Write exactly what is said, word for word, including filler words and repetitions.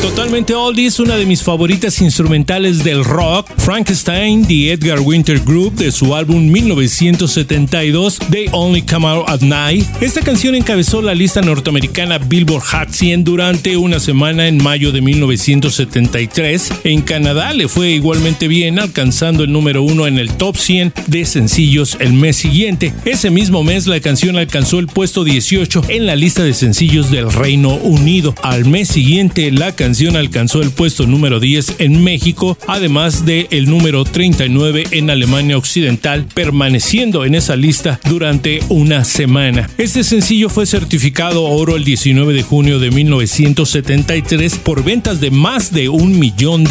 Totalmente oldies, una de mis favoritas instrumentales del rock, Frankenstein, The Edgar Winter Group, de su álbum mil novecientos setenta y dos, They Only Come Out at Night. Esta canción encabezó la lista norteamericana Billboard Hot cien durante una semana en mayo de mil novecientos setenta y tres. En Canadá le fue igualmente bien, alcanzando el número uno en el top cien de sencillos el mes siguiente. Ese mismo mes la canción alcanzó el puesto dieciocho en la lista de sencillos del Reino Unido. Al mes siguiente la canción alcanzó el puesto número diez en México, además de el número treinta y nueve en Alemania Occidental, permaneciendo en esa lista durante una semana. Este sencillo fue certificado oro el diecinueve de junio de mil novecientos setenta y tres por ventas de más de un millón